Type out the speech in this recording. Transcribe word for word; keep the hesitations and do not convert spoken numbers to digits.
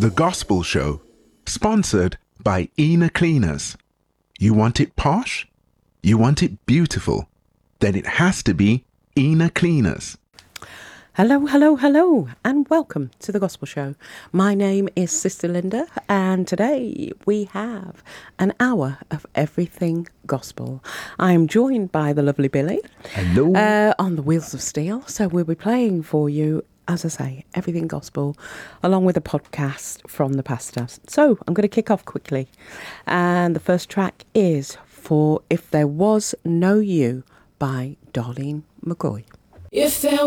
The Gospel Show, sponsored by Ina Cleaners. You want it posh? You want it beautiful? Then it has to be Ina Cleaners. Hello, hello, hello, and welcome to The Gospel Show. My name is Sister Linda, and today we have an hour of everything gospel. I am joined by the lovely Billy. Hello. Uh, on the Wheels of Steel. So we'll be playing for you, as I say, everything gospel, along with a podcast from the pastor. So I'm going to kick off quickly. And the first track is For If There Was No You by Darlene McCoy. If there